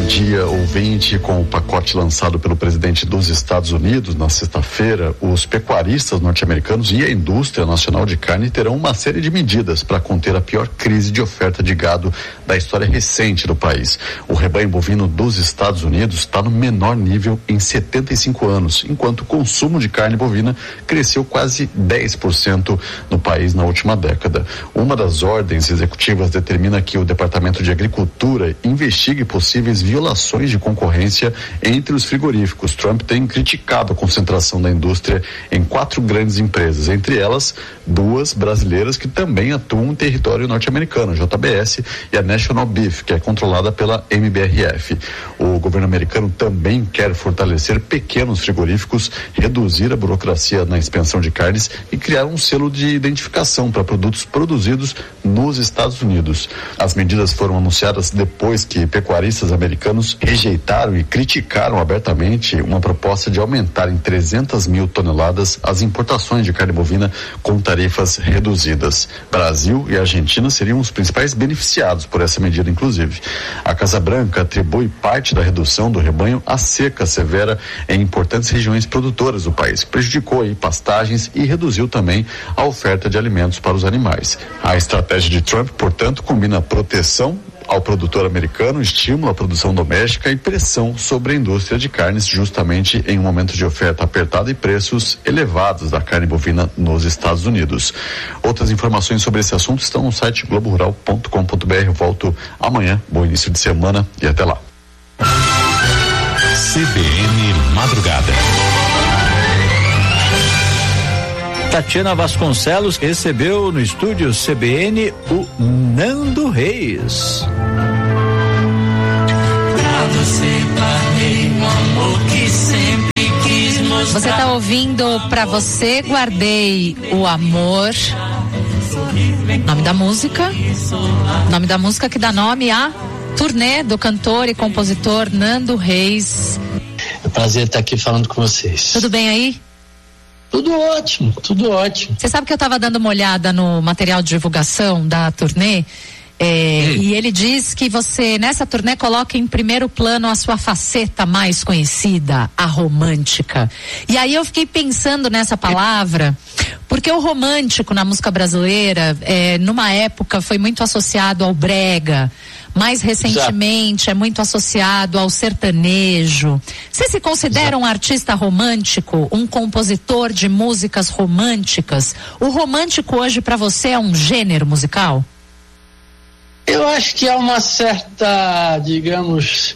dia, ouvinte. Com o pacote lançado pelo presidente dos Estados Unidos na sexta-feira, os pecuaristas norte-americanos e a indústria nacional de carne terão uma série de medidas para conter a pior crise de oferta de gado da história recente do país. O rebanho bovino dos Estados Unidos está no menor nível em 75 anos, enquanto o consumo de carne bovina cresceu quase 10% no país na última década. Uma das ordens executivas determina que o Departamento de Agricultura investigue possíveis violações de concorrência entre os frigoríficos. Trump tem criticado a concentração da indústria em 4 grandes empresas, entre elas 2 brasileiras que também atuam em território norte-americano, a JBS e a National Beef, que é controlada pela MBRF. O governo americano também quer fortalecer pequenos frigoríficos, reduzir a burocracia na expensão de carnes e criar um selo de identificação para produtos produzidos nos Estados Unidos. As medidas foram anunciadas depois que pecuaristas americanos rejeitaram e criticaram abertamente uma proposta de aumentar em 300 mil toneladas as importações de carne bovina com tarifas reduzidas. Brasil e Argentina seriam os principais beneficiados por essa medida, inclusive. A Casa Branca atribui parte da redução do rebanho à seca severa em importantes regiões produtoras do país, que prejudicou aí pastagens e reduziu também a oferta de alimentos para os animais. A estratégia de Trump, portanto, combina proteção ao produtor americano, estímulo à produção doméstica e pressão sobre a indústria de carnes, justamente em um momento de oferta apertada e preços elevados da carne bovina nos Estados Unidos. Outras informações sobre esse assunto estão no site globorural.com.br. Volto amanhã, bom início de semana e até lá. CBN Madrugada. Tatiana Vasconcelos recebeu no estúdio CBN o Nando Reis. Você tá ouvindo Pra Você Guardei o Amor. Nome da música? Nome da música que dá nome à turnê do cantor e compositor Nando Reis. É um prazer estar aqui falando com vocês. Tudo bem aí? Tudo ótimo, tudo ótimo. Você sabe que eu estava dando uma olhada no material de divulgação da turnê, e ele diz que você, nessa turnê, coloca em primeiro plano a sua faceta mais conhecida, a romântica. E aí eu fiquei pensando nessa palavra, porque o romântico na música brasileira, numa época, foi muito associado ao brega. Mais recentemente é muito associado ao sertanejo. Você se considera um artista romântico, um compositor de músicas românticas? O romântico hoje para você é um gênero musical? Eu acho que há uma certa, digamos,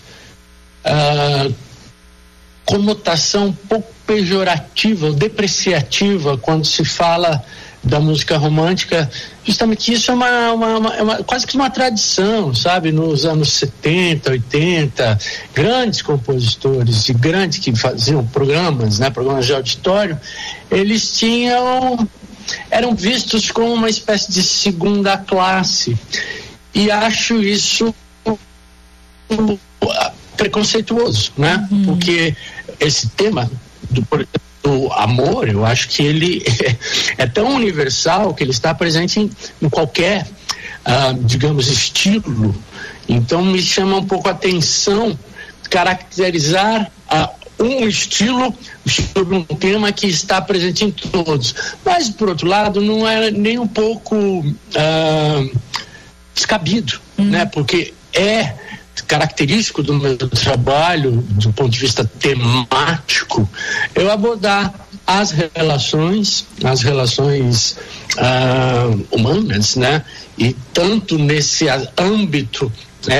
conotação um pouco pejorativa, depreciativa quando se fala da música romântica, justamente isso é uma quase que uma tradição, sabe? Nos anos 70, 80, grandes compositores e grandes que faziam programas, né? Programas de auditório, eles eram vistos como uma espécie de segunda classe, e acho isso preconceituoso, né? Porque esse tema do amor, eu acho que ele é tão universal que ele está presente em qualquer, digamos, estilo. Então me chama um pouco a atenção caracterizar um estilo sobre um tema que está presente em todos. Mas, por outro lado, não é nem um pouco descabido, né? Porque é característico do meu trabalho, do ponto de vista temático, eu abordar as relações humanas, né? E tanto nesse âmbito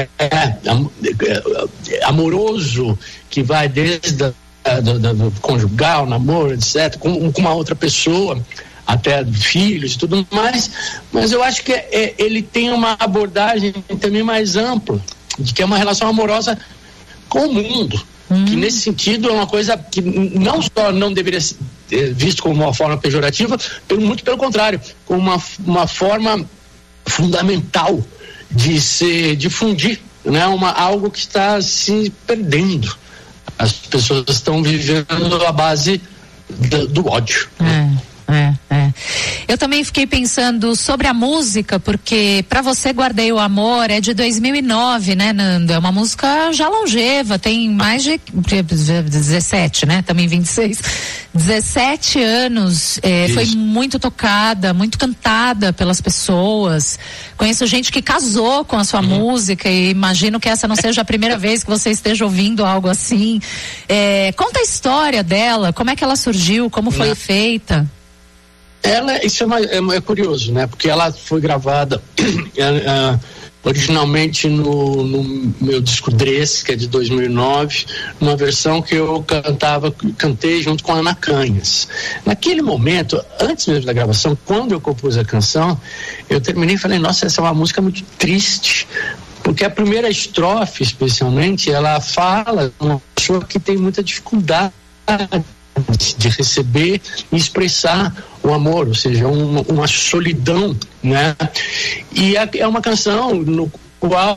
amoroso, que vai desde do conjugal, namoro, etc., com uma outra pessoa, até filhos e tudo mais, mas eu acho que ele tem uma abordagem também mais ampla, de que é uma relação amorosa com o mundo, que nesse sentido é uma coisa que não só não deveria ser visto como uma forma pejorativa, muito pelo contrário, como uma forma fundamental de se difundir, né? Algo que está se perdendo. As pessoas estão vivendo à base do ódio. Eu também fiquei pensando sobre a música, porque Pra Você Guardei o Amor é de 2009, né, Nando? É uma música já longeva, tem mais de 17, né? Também 26. 17 anos, foi muito tocada, muito cantada pelas pessoas. Conheço gente que casou com a sua música e imagino que essa não seja a primeira vez que você esteja ouvindo algo assim. Conta a história dela, como é que ela surgiu, como foi feita? Isso é curioso, né? Porque ela foi gravada originalmente no meu disco Dress, que é de 2009, uma versão que eu cantei junto com a Ana Canhas. Naquele momento, antes mesmo da gravação, quando eu compus a canção, eu terminei e falei, nossa, essa é uma música muito triste, porque a primeira estrofe, especialmente, ela fala de uma pessoa que tem muita dificuldade de receber e expressar o amor, ou seja, uma solidão, né? E é uma canção no qual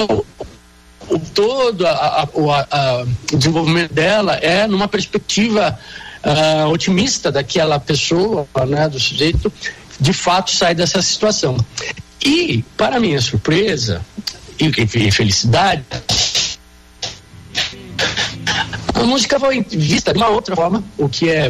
todo o desenvolvimento dela é numa perspectiva otimista daquela pessoa, né, do sujeito, de fato sai dessa situação. E, para minha surpresa e felicidade, a música foi vista de uma outra forma, o que é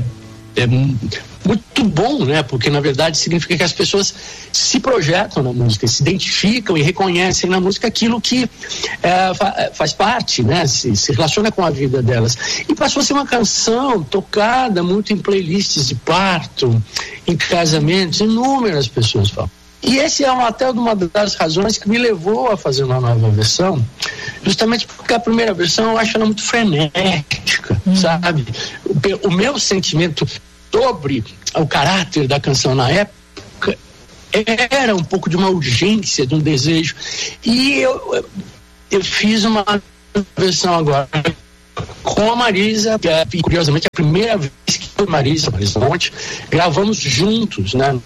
muito bom, né? Porque na verdade significa que as pessoas se projetam na música, se identificam e reconhecem na música aquilo que faz parte, né? Se relaciona com a vida delas. E passou a ser uma canção tocada muito em playlists de parto, em casamentos, inúmeras pessoas falam. E esse é até uma das razões que me levou a fazer uma nova versão, justamente porque a primeira versão eu acho ela muito frenética, sabe? O meu sentimento sobre o caráter da canção na época era um pouco de uma urgência, de um desejo. E eu fiz uma versão agora com a Marisa, que curiosamente a primeira vez que foi Marisa Monte, gravamos juntos, né?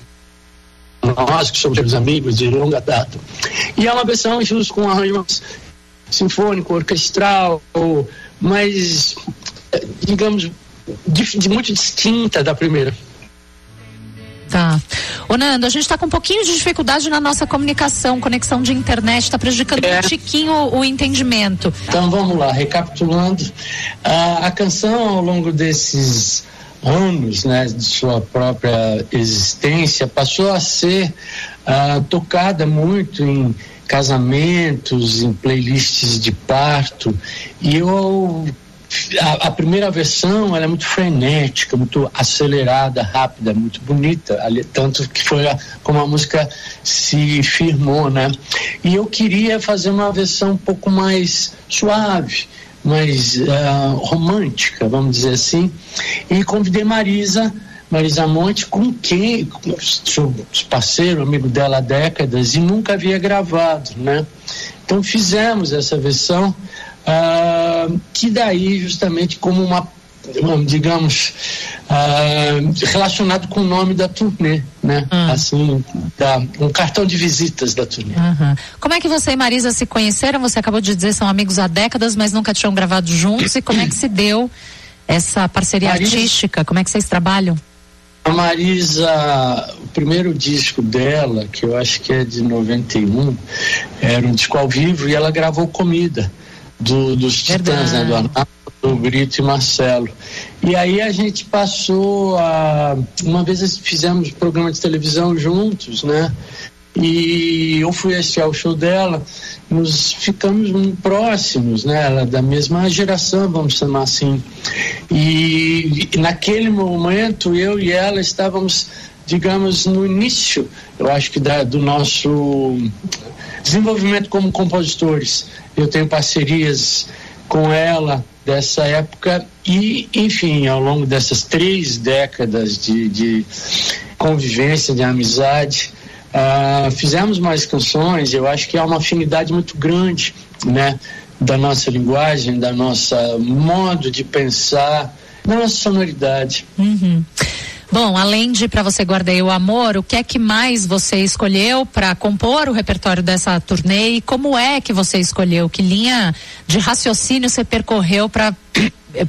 Nós que somos amigos de longa data. E é uma versão justo com arranjos sinfônico, orquestral, mas, digamos, muito distinta da primeira. Tá. Ô Nando, a gente está com um pouquinho de dificuldade na nossa comunicação, conexão de internet, está prejudicando um tiquinho o entendimento. Então vamos lá, recapitulando, a canção ao longo desses anos, né, de sua própria existência, passou a ser tocada muito em casamentos, em playlists de parto, e a primeira versão ela é muito frenética, muito acelerada, rápida, muito bonita, tanto que foi como a música se firmou, né? E eu queria fazer uma versão um pouco mais suave, mais romântica, vamos dizer assim, e convidei Marisa Monte, com quem sou parceiro, amigo dela há décadas e nunca havia gravado, né? Então fizemos essa versão que daí justamente como digamos, relacionado com o nome da turnê, né? Assim, um cartão de visitas da turnê. Como é que você e Marisa se conheceram? Você acabou de dizer que são amigos há décadas, mas nunca tinham gravado juntos. E como é que se deu essa parceria artística? Como é que vocês trabalham? A Marisa, o primeiro disco dela, que eu acho que é de 91, era um disco ao vivo e ela gravou Comida, dos Titãs, né? Do Arnaldo, do Brito e Marcelo. E aí a gente passou uma vez fizemos programa de televisão juntos, né? E eu fui assistir ao show dela, nos ficamos próximos, né? Ela da mesma geração, vamos chamar assim. E naquele momento eu e ela estávamos, digamos, no início, eu acho que do nosso desenvolvimento como compositores. Eu tenho parcerias com ela dessa época e, enfim, ao longo dessas 3 décadas de convivência, de amizade, fizemos mais canções. Eu acho que há uma afinidade muito grande, né, da nossa linguagem, da nossa modo de pensar, da nossa sonoridade. Bom, além de Pra Você Guardei o Amor, o que é que mais você escolheu para compor o repertório dessa turnê e como é que você escolheu? Que linha de raciocínio você percorreu para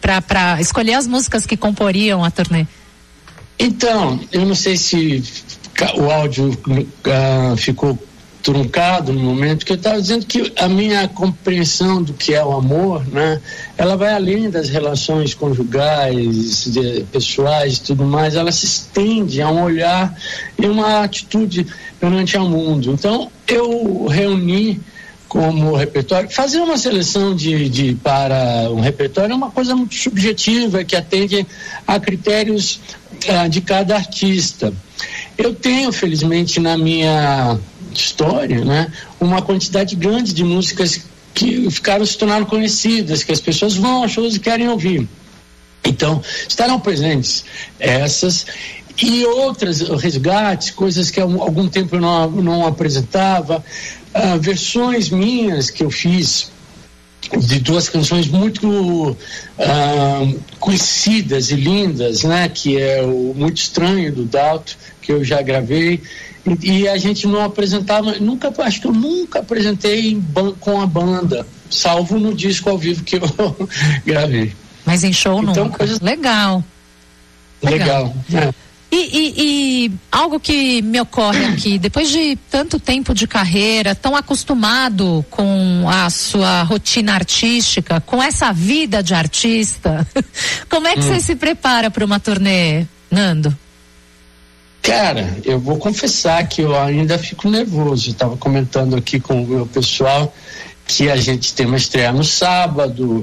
escolher as músicas que comporiam a turnê? Então, eu não sei se o áudio ficou truncado no momento, que eu estava dizendo que a minha compreensão do que é o amor, né, ela vai além das relações conjugais, pessoais e tudo mais, ela se estende a um olhar e uma atitude perante ao mundo. Então, eu reuni como repertório, fazer uma seleção para um repertório é uma coisa muito subjetiva, que atende a critérios de cada artista. Eu tenho, felizmente, na minha história, né, uma quantidade grande de músicas que se tornaram conhecidas, que as pessoas vão a shows e querem ouvir. Então, estarão presentes essas e outras resgates, coisas que há algum tempo eu não apresentava, versões minhas que eu fiz de duas canções muito conhecidas e lindas, né, que é o Muito Estranho, do Dalto, que eu já gravei, e a gente não apresentava, acho que eu nunca apresentei com a banda, salvo no disco ao vivo que eu gravei. Mas em show então, nunca. Legal. É. E algo que me ocorre aqui, depois de tanto tempo de carreira, tão acostumado com a sua rotina artística, com essa vida de artista, como é que você se prepara para uma turnê, Nando? Cara, eu vou confessar que eu ainda fico nervoso. Eu estava comentando aqui com o meu pessoal que a gente tem uma estreia no sábado,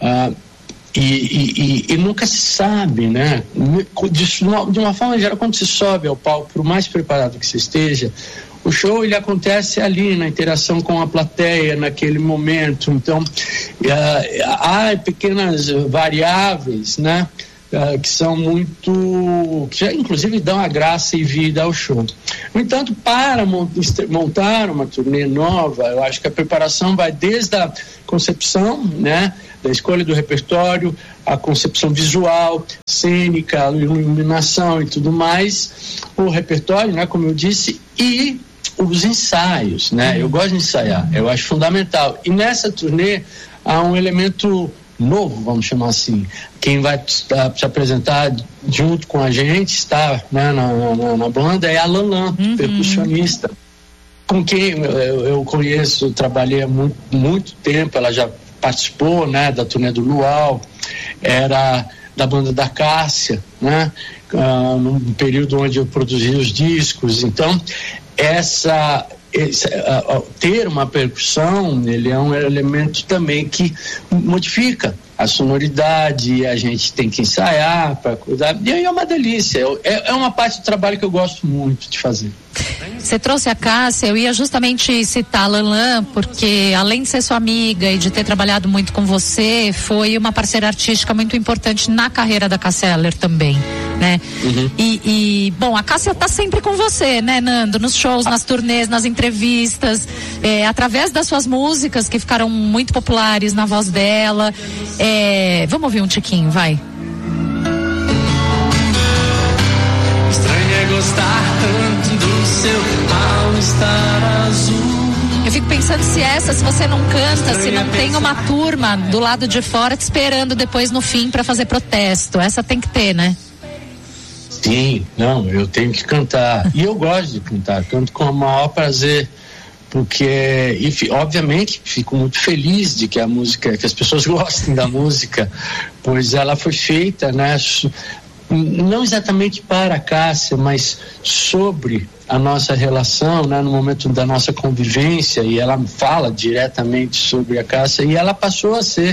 e nunca se sabe, né? De uma forma geral, quando se sobe ao palco, por mais preparado que você esteja, o show ele acontece ali na interação com a plateia naquele momento. Então há pequenas variáveis, né, que são muito, que já inclusive dão a graça e vida ao show. No entanto, para montar uma turnê nova, eu acho que a preparação vai desde a concepção, né, da escolha do repertório, a concepção visual, cênica, a iluminação e tudo mais, o repertório, né, como eu disse, e os ensaios, né? Eu gosto de ensaiar, eu acho fundamental. E nessa turnê há um elemento novo, vamos chamar assim. Quem vai se apresentar junto com a gente, está, né, na banda, é a Lalan, percussionista, com quem eu conheço, trabalhei há muito tempo. Ela já participou, né, da turnê do Luau, era da banda da Cássia, né, num período onde eu produzi os discos. Então, ter uma percussão, ele é um elemento também que modifica a sonoridade, a gente tem que ensaiar para cuidar, e aí é uma delícia, é uma parte do trabalho que eu gosto muito de fazer. Você trouxe a Cássia, eu ia justamente citar a Lalan, porque além de ser sua amiga e de ter trabalhado muito com você, foi uma parceira artística muito importante na carreira da Cássia Eller também, né? Bom, a Cássia tá sempre com você, né, Nando? Nos shows, nas turnês, nas entrevistas, através das suas músicas que ficaram muito populares na voz dela. Vamos ouvir um tiquinho, vai. Estranho é gostar tanto do seu all-star azul. Eu fico pensando se você não canta, se não tem uma turma do lado de fora te esperando depois no fim para fazer protesto. Essa tem que ter, né? Sim, não, eu tenho que cantar. E eu gosto de cantar, canto com o maior prazer, porque, obviamente, fico muito feliz de que que as pessoas gostem da música, pois ela foi feita, né, não exatamente para a Cássia, mas sobre a nossa relação, né, no momento da nossa convivência, e ela fala diretamente sobre a Cássia, e ela passou a ser,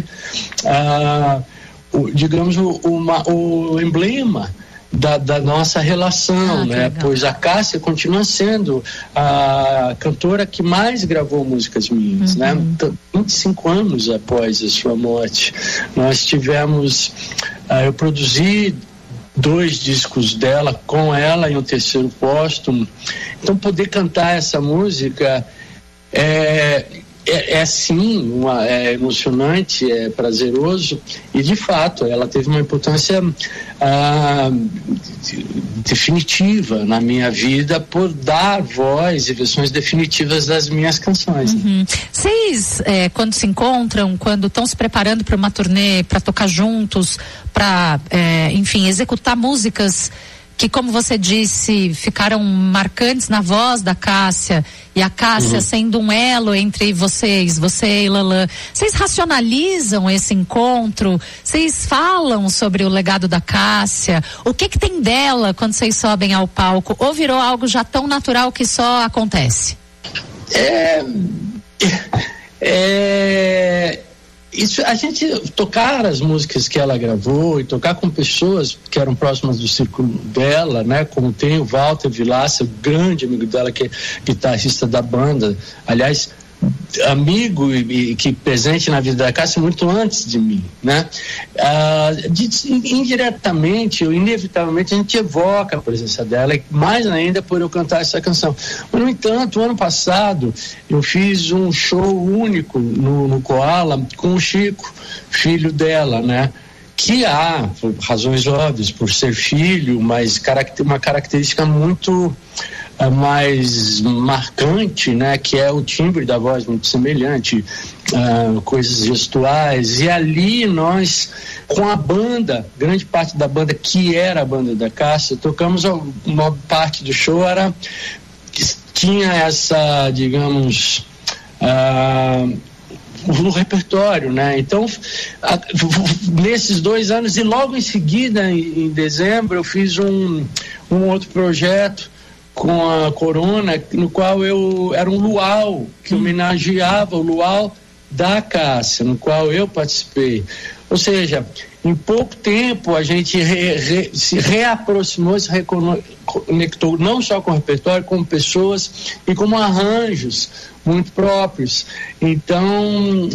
digamos, o emblema da nossa relação, né? Pois a Cássia continua sendo a cantora que mais gravou músicas minhas, né? 25 anos após a sua morte. Nós tivemos, eu produzi 2 discos dela com ela em um terceiro póstumo. Então, poder cantar essa música sim, é emocionante, é prazeroso, e de fato ela teve uma importância definitiva na minha vida por dar voz e versões definitivas das minhas canções. Vocês, quando se encontram, quando estão se preparando para uma turnê, para tocar juntos, para, enfim, executar músicas que, como você disse, ficaram marcantes na voz da Cássia, e a Cássia sendo um elo entre vocês, você e Lalan. Vocês racionalizam esse encontro? Vocês falam sobre o legado da Cássia? O que tem dela quando vocês sobem ao palco? Ou virou algo já tão natural que só acontece? Isso, a gente tocar as músicas que ela gravou e tocar com pessoas que eram próximas do círculo dela, né? Como tem o Walter Vilaça, o grande amigo dela, que é guitarrista da banda, aliás, amigo e que presente na vida da Cássia muito antes de mim, né? Indiretamente ou inevitavelmente a gente evoca a presença dela, e mais ainda por eu cantar essa canção. Mas, no entanto, ano passado eu fiz um show único no Koala com o Chico, filho dela, né? Que há, por razões óbvias, por ser filho, mas uma característica muito mais marcante, né, que é o timbre da voz muito semelhante, coisas gestuais, e ali nós, com a banda, grande parte da banda que era a banda da Cássia, tocamos uma parte do show, tinha essa, digamos, o repertório, né? Então, nesses 2 anos, e logo em seguida, em dezembro, eu fiz um outro projeto com a Corona, no qual era um luau, que homenageava o luau da Cássia, no qual eu participei. Ou seja, em pouco tempo a gente se reaproximou, se reconectou não só com o repertório, como pessoas e como arranjos muito próprios. Então,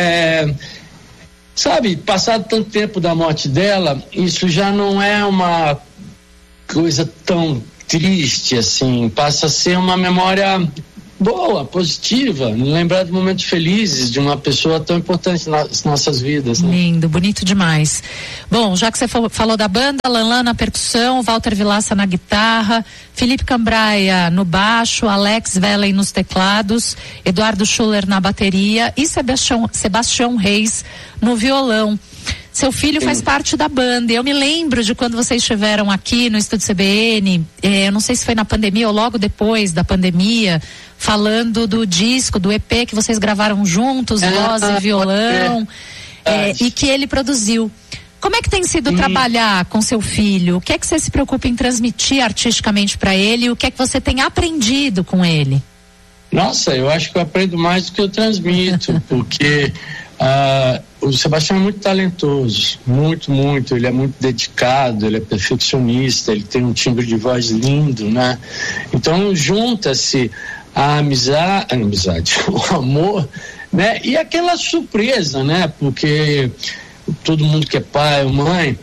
sabe, passado tanto tempo da morte dela, isso já não é uma coisa tão triste, assim, passa a ser uma memória boa, positiva, lembrar de momentos felizes de uma pessoa tão importante nas nossas vidas, né? Lindo, bonito demais. Bom, já que você falou da banda, Lalan na percussão, Walter Vilaça na guitarra, Felipe Cambraia no baixo, Alex Velen nos teclados, Eduardo Schuller na bateria e Sebastião Reis no violão. Seu filho faz parte da banda. Eu me lembro de quando vocês estiveram aqui no Estúdio CBN, eu não sei se foi na pandemia ou logo depois da pandemia, falando do disco, do EP que vocês gravaram juntos, voz e violão, e que ele produziu. Como é que tem sido trabalhar com seu filho? O que é que você se preocupa em transmitir artisticamente para ele? O que é que você tem aprendido com ele? Nossa, eu acho que eu aprendo mais do que eu transmito, porque o Sebastião é muito talentoso, muito, ele é muito dedicado, ele é perfeccionista, ele tem um timbre de voz lindo, né? Então junta-se a amizade, o amor, né? E aquela surpresa, né? Porque todo mundo que é pai ou mãe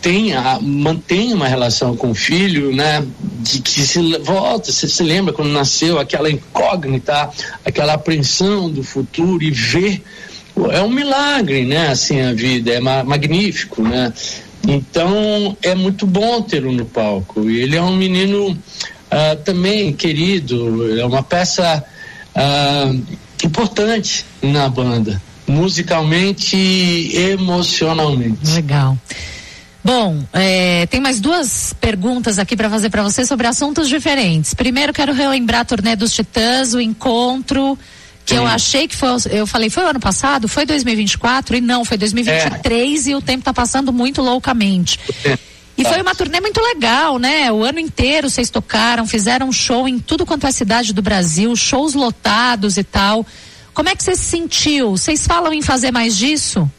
mantém uma relação com o filho, né? De que você se lembra quando nasceu, aquela incógnita, aquela apreensão do futuro, e ver. É um milagre, né? Assim, a vida é magnífico, né? Então é muito bom tê-lo no palco. E ele é um menino também querido, é uma peça importante na banda, musicalmente e emocionalmente. Legal. Bom, tem mais 2 perguntas aqui para fazer para você sobre assuntos diferentes. Primeiro, quero relembrar a turnê dos Titãs, o encontro que eu achei que foi, eu falei, foi o ano passado? Foi 2024? E não, foi 2023 e o tempo tá passando muito loucamente. E foi uma turnê muito legal, né? O ano inteiro vocês tocaram, fizeram show em tudo quanto é cidade do Brasil, shows lotados e tal. Como é que você se sentiu? Vocês falam em fazer mais disso?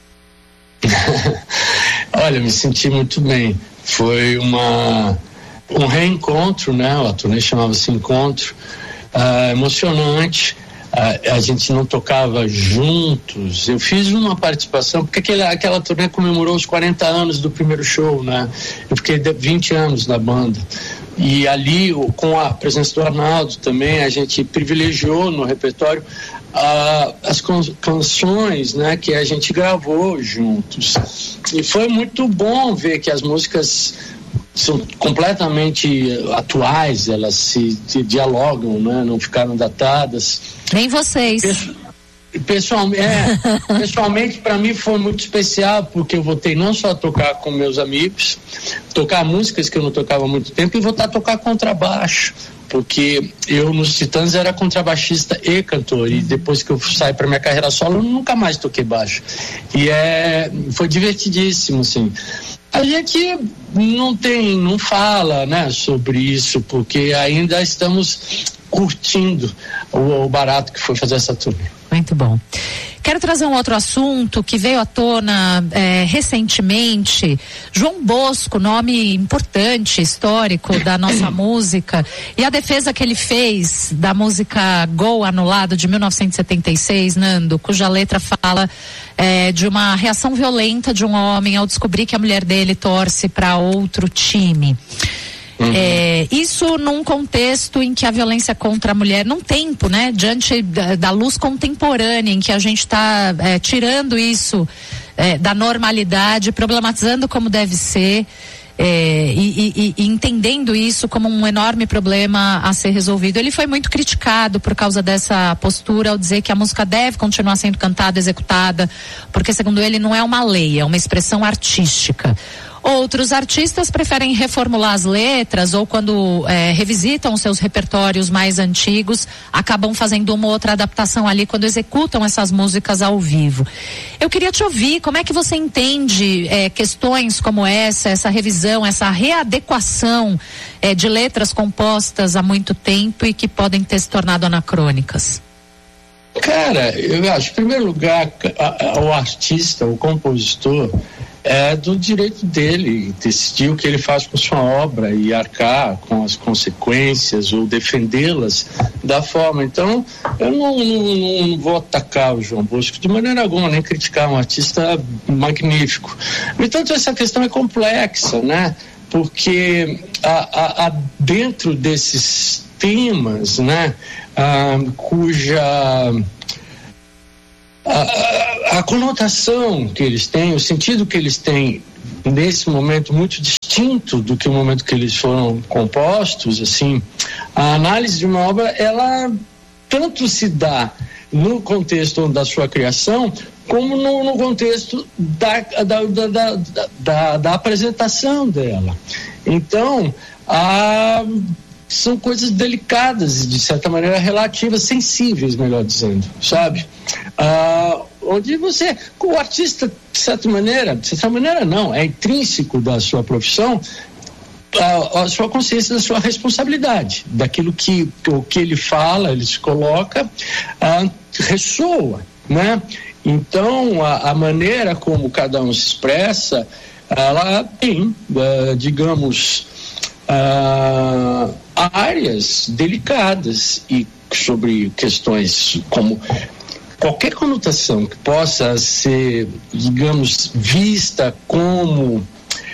Olha, me senti muito bem. Foi um reencontro, né? A turnê chamava-se Encontro, emocionante. A gente não tocava juntos. Eu fiz uma participação, porque aquela turnê comemorou os 40 anos do primeiro show, né? Eu fiquei 20 anos na banda. E ali, com a presença do Arnaldo também, a gente privilegiou no repertório as canções, né, que a gente gravou juntos. E foi muito bom ver que as músicas são completamente atuais, elas se dialogam, né? Não ficaram datadas. Nem vocês. Pessoalmente para mim foi muito especial, porque eu voltei não só a tocar com meus amigos, tocar músicas que eu não tocava há muito tempo, e voltar a tocar contrabaixo, porque eu nos Titãs era contrabaixista e cantor, e depois que eu saí para minha carreira solo eu nunca mais toquei baixo, e foi divertidíssimo, assim. A gente não fala, né, sobre isso, porque ainda estamos curtindo o barato que foi fazer essa turnê. Muito bom. Quero trazer um outro assunto que veio à tona recentemente. João Bosco, nome importante, histórico da nossa música, e a defesa que ele fez da música Gol Anulado de 1976, Nando, cuja letra fala de uma reação violenta de um homem ao descobrir que a mulher dele torce para outro time. Isso num contexto em que a violência contra a mulher, num tempo, né, diante da luz contemporânea, em que a gente está tirando isso da normalidade, problematizando como deve ser, e entendendo isso como um enorme problema a ser resolvido. Ele foi muito criticado por causa dessa postura, ao dizer que a música deve continuar sendo cantada, executada, porque, segundo ele, não é uma lei, é uma expressão artística. Outros artistas preferem reformular as letras, ou quando revisitam os seus repertórios mais antigos, acabam fazendo uma outra adaptação ali quando executam essas músicas ao vivo. Eu queria te ouvir, como é que você entende questões como essa revisão, essa readequação de letras compostas há muito tempo e que podem ter se tornado anacrônicas? Cara, eu acho, em primeiro lugar, o artista, o compositor, é do direito dele decidir o que ele faz com sua obra e arcar com as consequências ou defendê-las da forma. Então, eu não vou atacar o João Bosco de maneira alguma, nem criticar um artista magnífico. No entanto, essa questão é complexa, né? Porque dentro desses temas, né, cuja a conotação que eles têm, o sentido que eles têm nesse momento muito distinto do que o momento que eles foram compostos, assim, a análise de uma obra, ela tanto se no contexto da sua criação, como no contexto da apresentação dela. Então, são coisas delicadas, de certa maneira relativas, sensíveis, melhor dizendo, sabe? Onde o artista, de certa maneira não, é intrínseco da sua profissão, a sua consciência da sua responsabilidade, daquilo que ele fala, ele se coloca, ressoa, né? Então, a maneira como cada um se expressa, ela tem, digamos, áreas delicadas e sobre questões como qualquer conotação que possa ser, digamos, vista como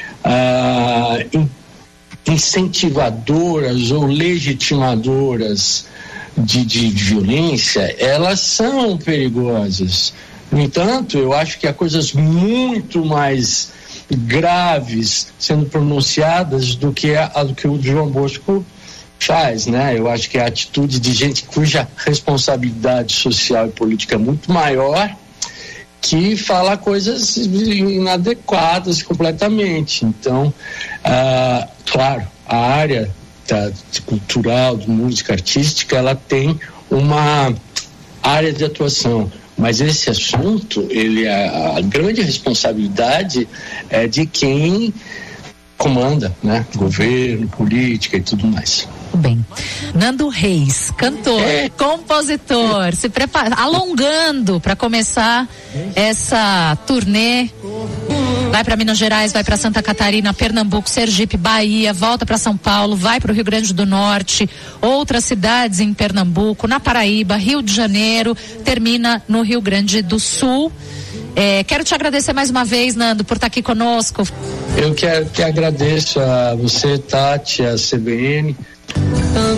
incentivadoras ou legitimadoras de violência, elas são perigosas. No entanto, eu acho que há coisas muito mais graves sendo pronunciadas do que o João Bosco faz, né? Eu acho que é a atitude de gente cuja responsabilidade social e política é muito maior, que fala coisas inadequadas completamente. Então, claro, a área cultural, de música artística, ela tem uma área de atuação. Mas esse assunto, a grande responsabilidade é de quem comanda, né? Governo, política e tudo mais. Bem, Nando Reis, cantor, compositor, se prepara, alongando para começar essa turnê. Vai para Minas Gerais, vai para Santa Catarina, Pernambuco, Sergipe, Bahia, volta para São Paulo, vai para o Rio Grande do Norte, outras cidades em Pernambuco, na Paraíba, Rio de Janeiro, termina no Rio Grande do Sul. Quero te agradecer mais uma vez, Nando, por estar aqui conosco. Eu que agradeço a você, Tati, a CBN.